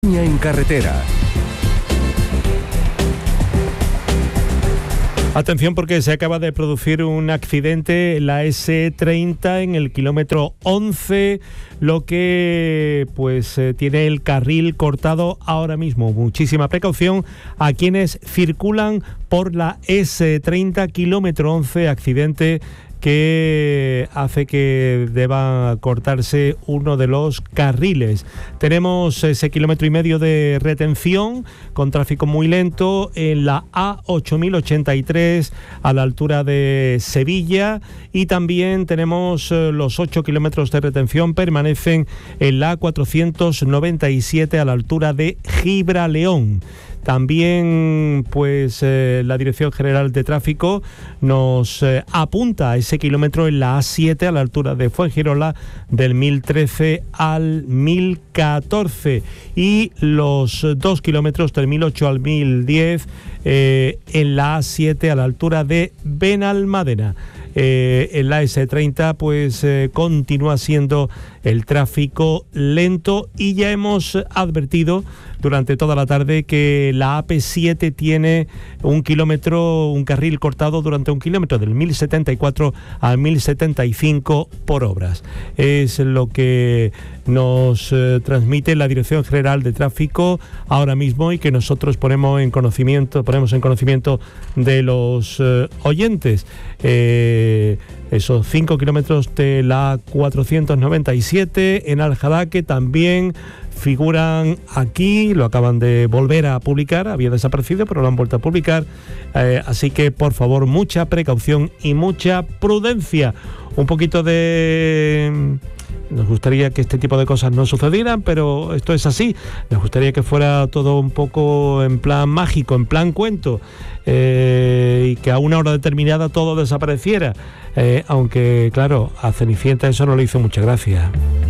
En carretera. Atención, porque se acaba de producir un accidente en la S30 en el kilómetro 11, lo que tiene el carril cortado ahora mismo. Muchísima precaución a quienes circulan por la S30 kilómetro 11, accidente que hace que deba cortarse uno de los carriles. Tenemos ese 1,5 kilómetros de retención con tráfico muy lento en la A8083 a la altura de Sevilla, y también tenemos los 8 kilómetros de retención permanecen en la A497 a la altura de Gibraleón. También la Dirección General de Tráfico nos apunta a ese kilómetro en la A7 a la altura de Fuengirola, del 1013 al 1014, y los 2 kilómetros del 1008 al 1010 en la A7 a la altura de Benalmádena. En la S30 continúa siendo el tráfico lento, y ya hemos advertido durante toda la tarde que la AP7 tiene un carril cortado durante 1 kilómetro, del 1074 al 1075 por obras. Es lo que nos transmite la Dirección General de Tráfico ahora mismo, y que nosotros ponemos en conocimiento de los oyentes. Esos 5 kilómetros de la 497 en Aljaraque también figuran aquí, lo acaban de volver a publicar, había desaparecido pero lo han vuelto a publicar, así que por favor mucha precaución y mucha prudencia. Un poquito nos gustaría que este tipo de cosas no sucedieran, pero esto es así. Nos gustaría que fuera todo un poco en plan mágico, en plan cuento, y que a una hora determinada todo desapareciera, aunque claro, a Cenicienta eso no le hizo mucha gracia.